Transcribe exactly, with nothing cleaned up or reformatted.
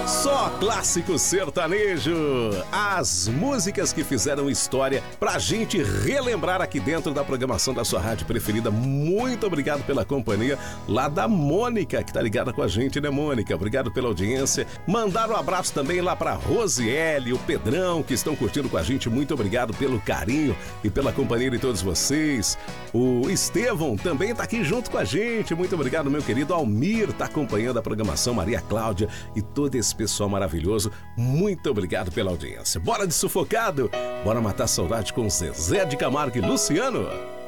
Só clássico sertanejo, as músicas que fizeram história pra gente relembrar aqui dentro da programação da sua rádio preferida. Muito obrigado pela companhia lá da Mônica, que tá ligada com a gente, né, Mônica? Obrigado pela audiência. Mandar um abraço também lá pra Rosiele, o Pedrão, que estão curtindo com a gente. Muito obrigado pelo carinho e pela companhia de todos vocês. O Estevão também tá aqui junto com a gente. Muito obrigado, meu querido Almir, tá acompanhando a programação, Maria Cláudia e todo esse pessoal maravilhoso. Muito obrigado pela audiência. Bora de sufocado? Bora matar saudade com Zezé de Camargo e Luciano?